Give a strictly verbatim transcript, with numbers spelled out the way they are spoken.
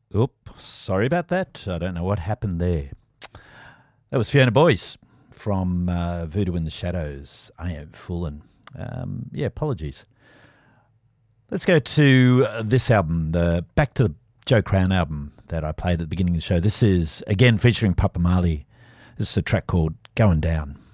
Oop, sorry about that. I don't know what happened there. That was Fiona Boyce from uh, Voodoo in the Shadows. I am fooling. Um, yeah, apologies. Let's go to uh, this album, the Back to the Joe Crown album that I played at the beginning of the show. This is, again, featuring Papa Marley. This is a track called Going Down.